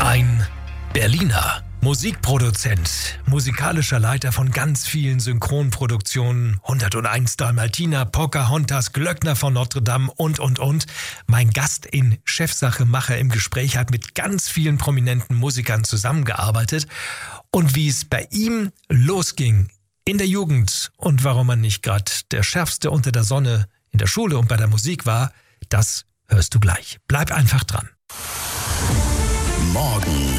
Ein Berliner Musikproduzent, musikalischer Leiter von ganz vielen Synchronproduktionen, 101 Dalmatiner, Pocahontas, Glöckner von Notre Dame und. Mein Gast in Chefsache Macher im Gespräch hat mit ganz vielen prominenten Musikern zusammengearbeitet. Und wie es bei ihm losging in der Jugend und warum man nicht gerade der Schärfste unter der Sonne in der Schule und bei der Musik war, das hörst du gleich. Bleib einfach dran. Morgen